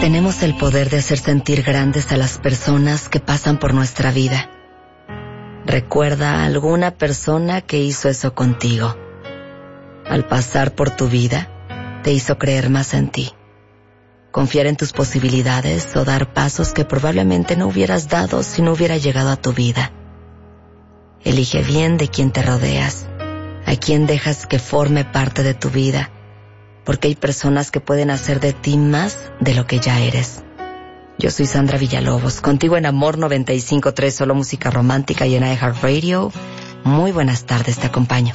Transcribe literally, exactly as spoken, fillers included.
Tenemos el poder de hacer sentir grandes a las personas que pasan por nuestra vida. Recuerda a alguna persona que hizo eso contigo. Al pasar por tu vida, te hizo creer más en ti, confiar en tus posibilidades o dar pasos que probablemente no hubieras dado si no hubiera llegado a tu vida. Elige bien de quién te rodeas, a quién dejas que forme parte de tu vida, porque hay personas que pueden hacer de ti más de lo que ya eres. Yo soy Sandra Villalobos, contigo en Amor noventa y cinco punto tres, solo música romántica y en iHeartRadio. Muy buenas tardes, te acompaño.